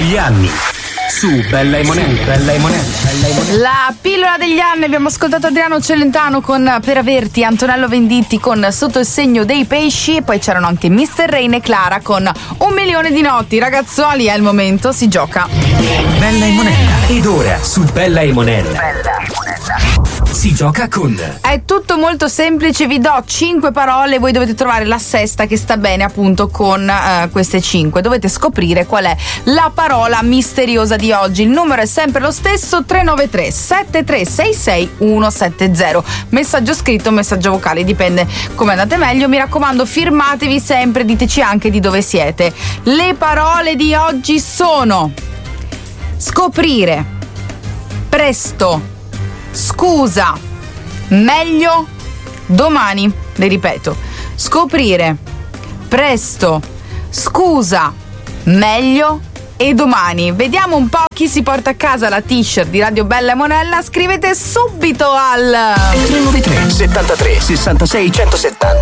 Gli anni su Bella e Monella. La pillola degli anni, abbiamo ascoltato Adriano Celentano con Per averti, Antonello Venditti con Sotto il segno dei pesci, e poi c'erano anche Mr. Rain e Clara con 1.000.000 di notti. Ragazzoli, è il momento, si gioca. Bella e Monella. Ed ora su Bella e Monella si gioca con... È tutto molto semplice, vi do 5 parole, voi dovete trovare la sesta che sta bene appunto con queste 5. Dovete scoprire qual è la parola misteriosa di oggi. Il numero è sempre lo stesso, 393 7366 170. Messaggio scritto, messaggio vocale, dipende come andate meglio. Mi raccomando, firmatevi sempre, diteci anche di dove siete. Le parole di oggi sono scoprire, presto, scusa, meglio, domani. Le ripeto: scoprire, presto, scusa, meglio e domani. Vediamo un po' chi si porta a casa la t-shirt di Radio Bella e Monella. Scrivete subito al 393 73 66 170.